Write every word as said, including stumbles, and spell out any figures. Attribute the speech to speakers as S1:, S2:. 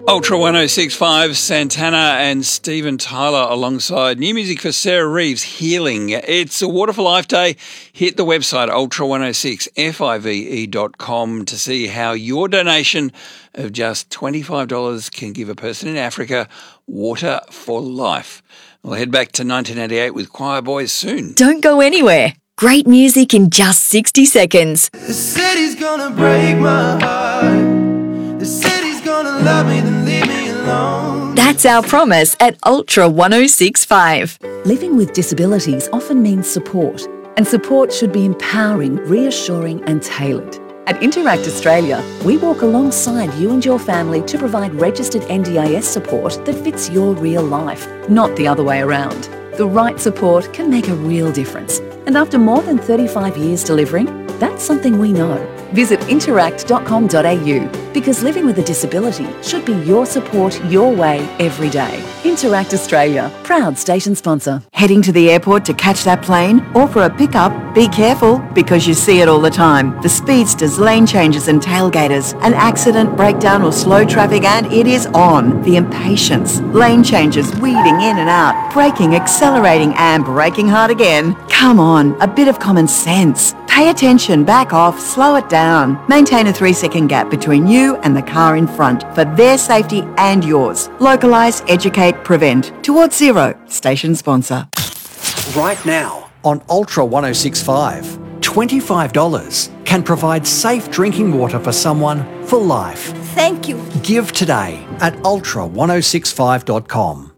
S1: Ultra ten sixty-five, Santana and Steven Tyler alongside new music for Sarah Reeves, Healing. It's a Water for Life Day. Hit the website ultra ten sixty-five dot com to see how your donation of just twenty-five dollars can give a person in Africa water for life. We'll head back to nineteen eighty-eight with Choir Boys soon.
S2: Don't go anywhere. Great music in just sixty seconds.
S3: The city's gonna break my heart. The city's gonna love me, then leave me alone.
S2: That's our promise at Ultra ten sixty-five.
S4: Living with disabilities often means support, and support should be empowering, reassuring and tailored. At Interact Australia, we walk alongside you and your family to provide registered N D I S support that fits your real life, not the other way around. The right support can make a real difference. And after more than thirty-five years delivering, that's something we know. Visit interact dot com dot a u because living with a disability should be your support your way every day. Interact Australia, proud station sponsor.
S5: Heading to the airport to catch that plane or for a pickup? Be careful because you see it all the time. The speedsters, lane changes and tailgaters. An accident, breakdown or slow traffic and it is on. The impatience, lane changes, weaving in and out, braking, accelerating and braking hard again. Come on, a bit of common sense. Pay attention, back off, slow it down. Maintain a three second gap between you and the car in front for their safety and yours. Localise, educate, prevent. Towards Zero, station sponsor.
S6: Right now on Ultra ten sixty-five, twenty-five dollars can provide safe drinking water for someone for life.
S7: Thank you.
S6: Give today at ultra ten sixty-five dot com.